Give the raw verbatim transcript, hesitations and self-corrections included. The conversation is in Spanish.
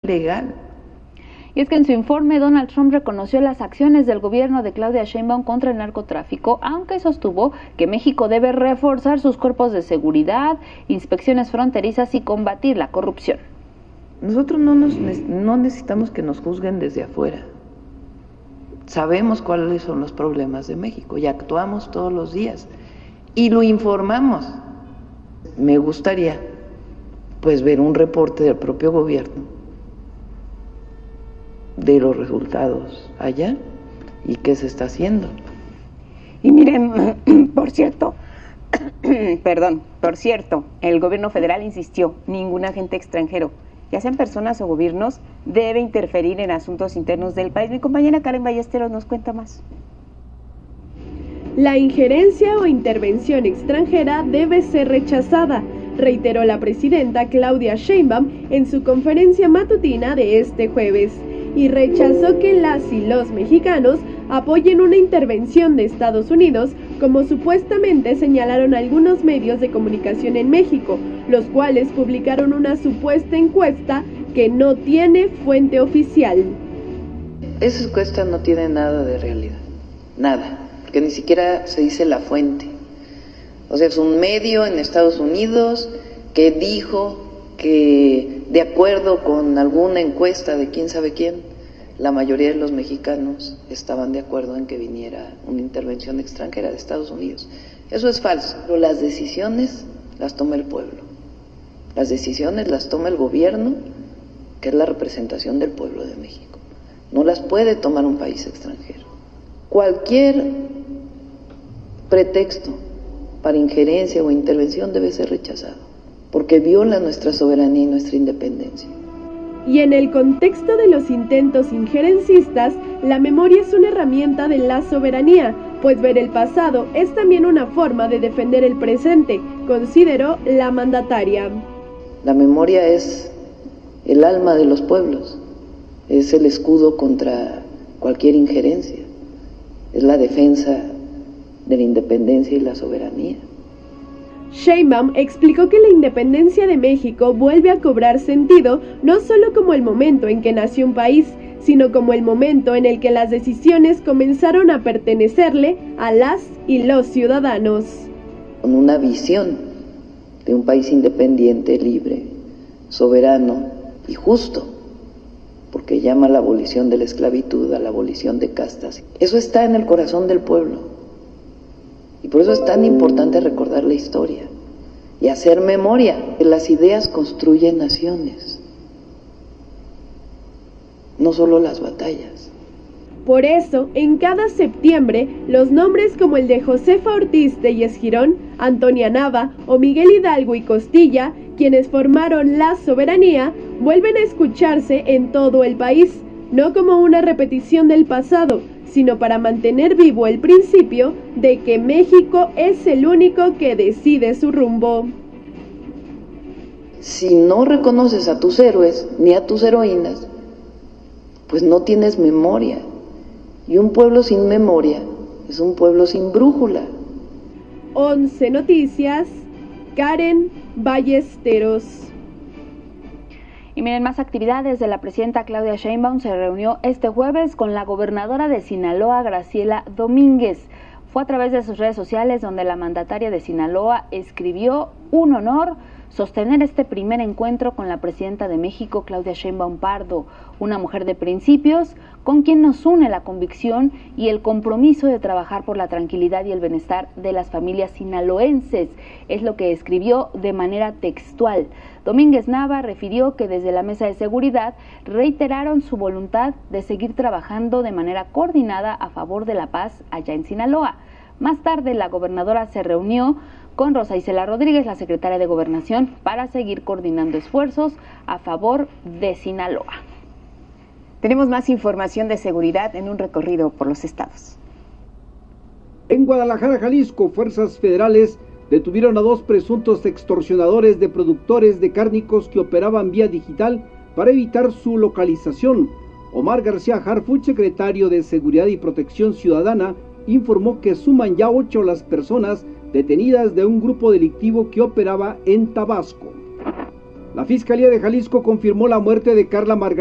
legal. Y es que en su informe Donald Trump reconoció las acciones del gobierno de Claudia Sheinbaum contra el narcotráfico, aunque sostuvo que México debe reforzar sus cuerpos de seguridad, inspecciones fronterizas y combatir la corrupción. Nosotros no, nos, no necesitamos que nos juzguen desde afuera. Sabemos cuáles son los problemas de México y actuamos todos los días y lo informamos. Me gustaría pues ver un reporte del propio gobierno de los resultados allá y qué se está haciendo. Y miren, por cierto, perdón, por cierto, el gobierno federal insistió, ningún agente extranjero, ya sean personas o gobiernos, debe interferir en asuntos internos del país. Mi compañera Karen Ballesteros nos cuenta más. La injerencia o intervención extranjera debe ser rechazada, reiteró la presidenta Claudia Sheinbaum en su conferencia matutina de este jueves, y rechazó que las y los mexicanos apoyen una intervención de Estados Unidos, como supuestamente señalaron algunos medios de comunicación en México, los cuales publicaron una supuesta encuesta que no tiene fuente oficial. Esa encuesta no tiene nada de realidad, nada, porque ni siquiera se dice la fuente. O sea, es un medio en Estados Unidos que dijo que, de acuerdo con alguna encuesta de quién sabe quién, la mayoría de los mexicanos estaban de acuerdo en que viniera una intervención extranjera de Estados Unidos. Eso es falso, pero las decisiones las toma el pueblo, las decisiones las toma el gobierno, que es la representación del pueblo de México. No las puede tomar un país extranjero. Cualquier pretexto para injerencia o intervención debe ser rechazado, porque viola nuestra soberanía y nuestra independencia. Y en el contexto de los intentos injerencistas, la memoria es una herramienta de la soberanía, pues ver el pasado es también una forma de defender el presente, consideró la mandataria. La memoria es el alma de los pueblos, es el escudo contra cualquier injerencia, es la defensa de la independencia y la soberanía. Sheinbaum explicó que la independencia de México vuelve a cobrar sentido no solo como el momento en que nació un país, sino como el momento en el que las decisiones comenzaron a pertenecerle a las y los ciudadanos. Con una visión de un país independiente, libre, soberano y justo, porque llama a la abolición de la esclavitud, a la abolición de castas. Eso está en el corazón del pueblo. Y por eso es tan importante recordar la historia y hacer memoria. Las ideas construyen naciones, no solo las batallas. Por eso, en cada septiembre, los nombres como el de Josefa Ortiz Telles Girón, Antonia Nava o Miguel Hidalgo y Costilla, quienes formaron la soberanía, vuelven a escucharse en todo el país, no como una repetición del pasado, sino para mantener vivo el principio de que México es el único que decide su rumbo. Si no reconoces a tus héroes ni a tus heroínas, pues no tienes memoria. Y un pueblo sin memoria es un pueblo sin brújula. once Noticias, Karen Ballesteros. Y miren, más actividades de la presidenta Claudia Sheinbaum. Se reunió este jueves con la gobernadora de Sinaloa, Graciela Domínguez. Fue a través de sus redes sociales donde la mandataria de Sinaloa escribió: un honor sostener este primer encuentro con la presidenta de México, Claudia Sheinbaum Pardo, una mujer de principios con quien nos une la convicción y el compromiso de trabajar por la tranquilidad y el bienestar de las familias sinaloenses. Es lo que escribió de manera textual. Domínguez Nava refirió que desde la Mesa de Seguridad reiteraron su voluntad de seguir trabajando de manera coordinada a favor de la paz allá en Sinaloa. Más tarde, la gobernadora se reunió con Rosa Isela Rodríguez, la secretaria de Gobernación, para seguir coordinando esfuerzos a favor de Sinaloa. Tenemos más información de seguridad en un recorrido por los estados. En Guadalajara, Jalisco, fuerzas federales detuvieron a dos presuntos extorsionadores de productores de cárnicos que operaban vía digital para evitar su localización. Omar García Harfuch, secretario de Seguridad y Protección Ciudadana, informó que suman ya ocho las personas detenidas de un grupo delictivo que operaba en Tabasco. La Fiscalía de Jalisco confirmó la muerte de Carla Margarita